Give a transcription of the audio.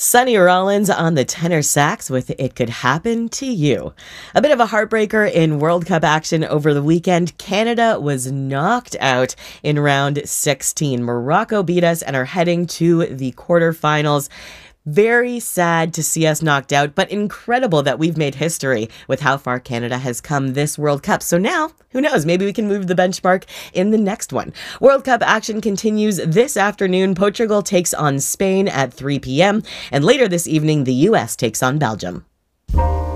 Sonny Rollins on the tenor sax with It Could Happen to You. A bit of a heartbreaker in World Cup action over the weekend. Canada was knocked out in round 16. Morocco beat us and are heading to the quarterfinals. Very sad to see us knocked out, but incredible that we've made history with how far Canada has come this World Cup. So now, who knows, maybe we can move the benchmark in the next one. World Cup action continues this afternoon. Portugal takes on Spain at 3 p.m. And later this evening, the U.S. takes on Belgium.